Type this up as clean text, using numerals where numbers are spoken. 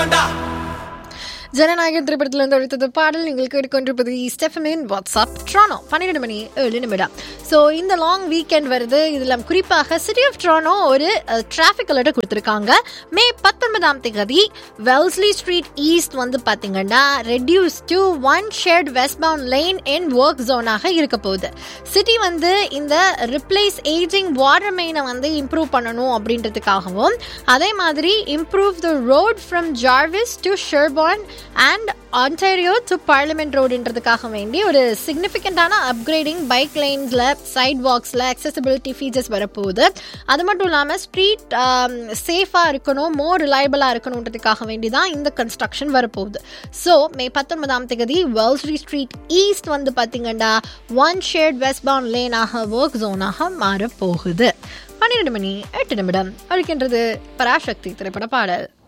ஜனநாயகன் திரைப்படத்திலிருந்து அடுத்தது பாடல் நீங்கள் கேட்டுக்கொண்டிருப்பது ஸ்டெஃபனின் வாட்ஸ்அப் ட்ரானோ 12:07. ஸோ இந்த லாங் வீக்கெண்ட் வருது. இதில் குறிப்பாக சிட்டி ஆஃப் ட்ரானோ ஒரு டிராஃபிக் அலர்ட் கொடுத்துருக்காங்க. மே 19 வெல்ஸ்லி ஸ்ட்ரீட் ஈஸ்ட் வந்து பார்த்தீங்கன்னா reduce to 1 shirt west bound lane in work ஜோனாக இருக்க போகுது. சிட்டி வந்து இந்த ரிப்ளேஸ் ஏஜிங் வாட்டர் மெயினை வந்து இம்ப்ரூவ் பண்ணணும் அப்படின்றதுக்காகவும், அதே மாதிரி improve the road from Jarvis to ஷெர்பார்ன் and Ontario to parliament ரோடுன்றதுக்காக வேண்டி ஒரு சிக்னிஃபிகண்டான upgrading bike லைன்ஸில், side வாக்ஸில் accessibility features வரப்போகுது. அது மட்டும் இல்லாமல் ஸ்ட்ரீட் சேஃபாக இருக்கணும், மோர் ரிலையபிளாக இருக்கணுன்றதுக்காக வேண்டி தான் இந்த கன்ஸ்ட்ரக்ஷன் வரப்போகுது. ஸோ மே 19 வெல்ஸ்லி ஸ்ட்ரீட் ஈஸ்ட் வந்து பார்த்தீங்கன்னா 1 ஷேர்ட் வெஸ்ட் பவுண்ட் லேனாக ஒர்க் ஜோனாக மாறப்போகுது. 12:08 இருக்கின்றது பராசக்தி திரைப்பட பாடல்.